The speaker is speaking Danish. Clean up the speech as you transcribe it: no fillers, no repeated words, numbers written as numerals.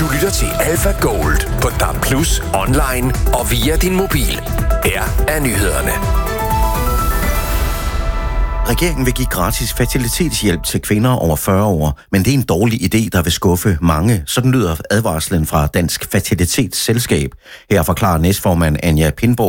Du lytter til Alpha Gold på DAB+, online og via din mobil. Her er nyhederne. Regeringen vil give gratis fertilitetshjælp til kvinder over 40 år, men det er en dårlig idé, der vil skuffe mange. Sådan lyder advarslen fra Dansk Fertilitetsselskab. Her forklarer næstformand Anja Pindborg